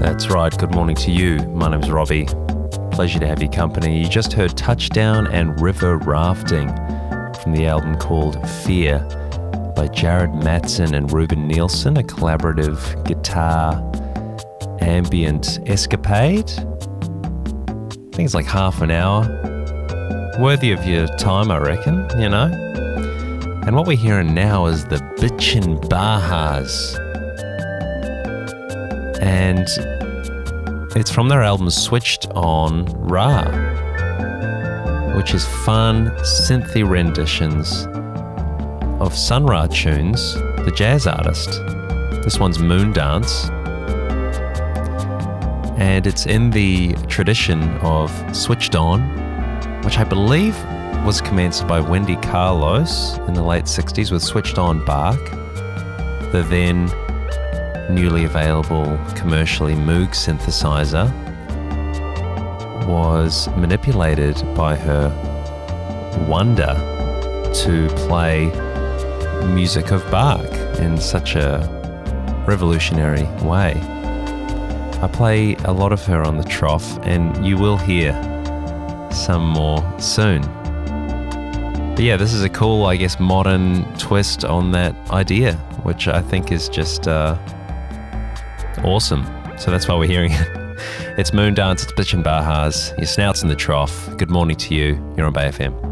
That's right, good morning to you. My name's Robbie. Pleasure to have your company. You just heard Touchdown and River Rafting from the album called Fear by Jared Matson and Ruben Nielsen, a collaborative guitar ambient escapade. I think it's like half an hour. Worthy of your time, I reckon, you know? And what we're hearing now is the Bitchin' Bahas. And it's from their album Switched On Ra, which is fun, synthy renditions of Sun Ra tunes, the jazz artist. This one's Moondance. And it's in the tradition of Switched On, which I believe was commenced by Wendy Carlos in the late 60s with Switched On Bach, the then newly available commercially Moog synthesizer was manipulated by her Wonder to play music of Bach in such a revolutionary way. I play a lot of her on the trough, and you will hear some more soon. But yeah, this is a cool, I guess, modern twist on that idea, which I think is just awesome. So that's why we're hearing it. It's Moondance, it's Bitchin' Bahas, your snout's in the trough. Good morning to you. You're on Bay FM.